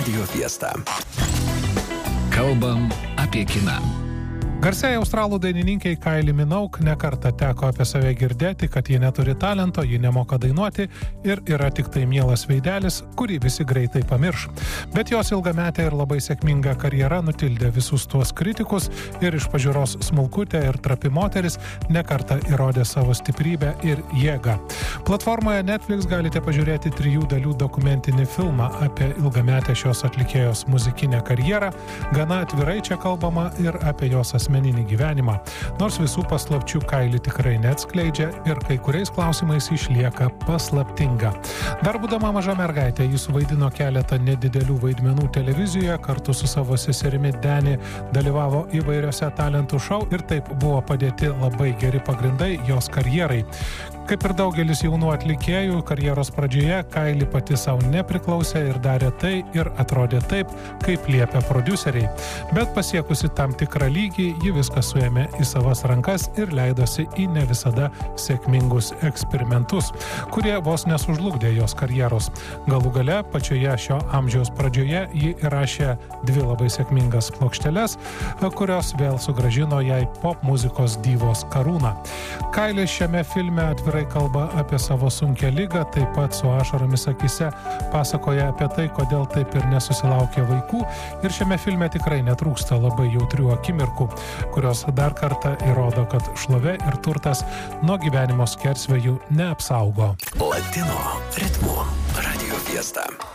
Radio Fiesta. Kalbam apie kiną. Garsiai australų dainininkiai Kylie Minogue nekartą teko apie save girdėti, kad ji neturi talento, ji nemoka dainuoti ir yra tik tai mielas veidelis, kurį visi greitai pamirš. Bet jos ilgametė ir labai sėkminga karjera nutildė visus tuos kritikus ir iš pažiūros smulkutė ir trapi moteris nekartą įrodė savo stiprybę ir jėgą. Platformoje Netflix galite pažiūrėti 3 dalių dokumentinį filmą apie ilgametę šios atlikėjos muzikinę karjerą. Gana atvirai čia kalbama ir apie jos asmeninį gyvenimą. Nors visų paslapčių Kylie tikrai neatskleidžia ir kai kuriais klausimais išlieka paslaptinga. Dar būdama maža mergaitė, ji suvaidino keletą nedidelių vaidmenų televizijoje, kartu su savo seserimi Dani dalyvavo įvairiose talentų šou ir taip buvo padėti labai geri pagrindai jos karjerai. Kaip ir daugelis jaunų atlikėjų, karjeros pradžioje Kylie pati savo nepriklausė ir darė tai ir atrodė taip, kaip liepia prodiuseriai. Bet pasiekusi tam tikrą lygį, ji viską suėmė į savas rankas ir leidosi į ne visada sėkmingus eksperimentus, kurie vos nesužlugdė jos karjeros. Galų gale, pačioje šio amžiaus pradžioje ji įrašė 2 labai sėkmingas plokšteles, kurios vėl sugrąžino jai pop muzikos divos karūną. Kylie šiame filme atvirai kalba apie savo sunkią ligą, taip pat su ašaromis akise pasakoja apie tai, kodėl taip ir nesusilaukė vaikų, ir šiame filme tikrai netrūksta labai jautrių akimirkų, kurios dar kartą įrodo, kad šlovė ir turtas nuo gyvenimo skersvėjų neapsaugo. Latino ritmu Radio Fiesta.